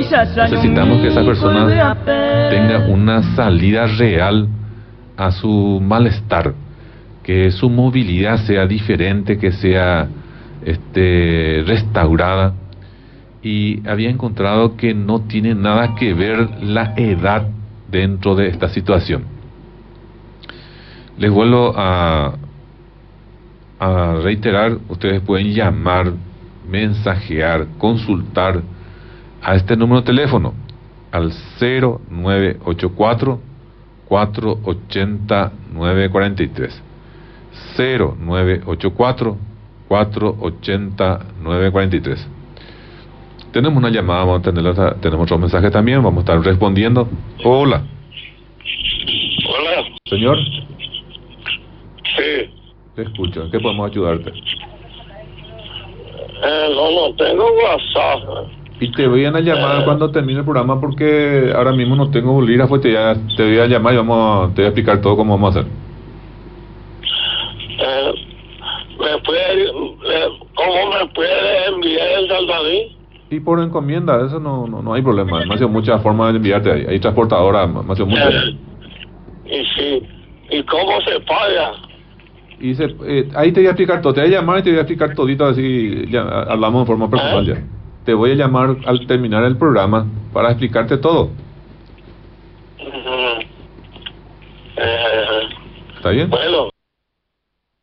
Necesitamos que esa persona tenga una salida real a su malestar, que su movilidad sea diferente, que sea restaurada. Y había encontrado que no tiene nada que ver la edad dentro de esta situación. Les vuelvo a reiterar, ustedes pueden llamar, mensajear, consultar a este número de teléfono, al 0984 480 943. 0984 480 943. Tenemos una llamada, vamos a tenerla, tenemos otro mensaje también, vamos a estar respondiendo. Hola. Hola. Señor. Sí. Te escucho, ¿en qué podemos ayudarte? No tengo WhatsApp. Y te voy a llamar cuando termine el programa porque ahora mismo no tengo bolígrafo, te voy a llamar y te voy a explicar todo cómo vamos a hacer. ¿Cómo me puede enviar el salvavidas? Y por encomienda, eso no hay problema. Además, hay muchas formas de enviarte ahí. Hay transportadoras, más o muchas. Y sí. ¿Y cómo se paga? Y ahí te voy a explicar todo. Te voy a llamar y te voy a explicar todito, así ya hablamos de forma personal ya. Te voy a llamar al terminar el programa para explicarte todo. ¿Está bien? Bueno,